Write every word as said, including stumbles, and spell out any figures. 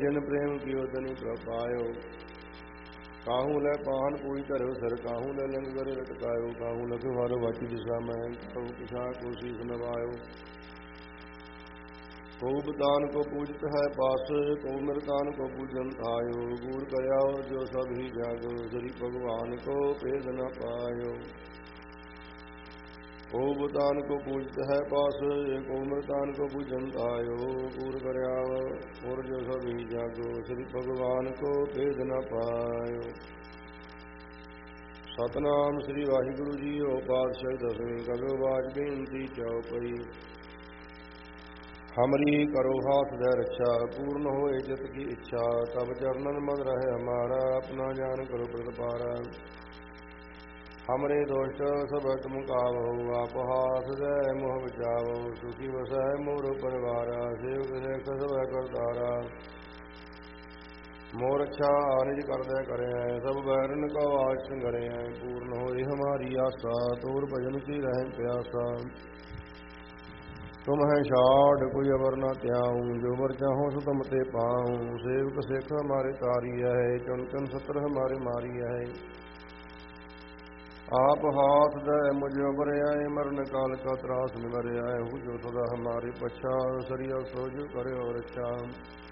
जिन प्रेम कियो तनि प्रपायो। काहू लै पान पूज धरो सर, काहू लै लिंग करे लटकायो। काहू लख वारो वाची दिशा मैं, कहू किसा को शीस नवायो। को बदान को पूजत है पास, को मृतान को पूजन आयो। गूढ़ करयाओ जो सब ही जागो, श्री भगवान को भेद न पायो। को बदान को पूजत है पास, को मृतान को पूजन आयो। गूढ़ करयाओ और जो सब ही जागो, श्री भगवान को भेद न पायो। सतनाम श्री वाहिगुरु जी ओ पातशाही दसवीं, करो बाज बेनती चौपई। हमरी करो हाथ दे रक्षा, पूर्ण होए चित की इच्छा। तब चरणन मद रहे हमारा, अपना जान करो प्रतिपारा। हमरे दोष सब तुम कावो, आप हाथ दे मोह बचावो। सुखी वसै मोर परिवारा, सेवक सेवक सब करतारा। मोर अच्छा आनिज करदे करे, सब बैरन का आज संगरे। पूर्ण होए हमारी आशा, तोर भजन की रहे प्यासा। तुम है छाड़ कोई अवर न त्याऊं, जो वर चाहो सो तुम ते पाऊं। सेवक सिख हमारे तारी है, चुन चुन सत्र हमारे मारी है। आप हाथ दे मुझ अवर आए, मरण काल का त्रास निवर आए। हूँ जो सदा हमारे पछा, सरिया सोज करे और अच्छा।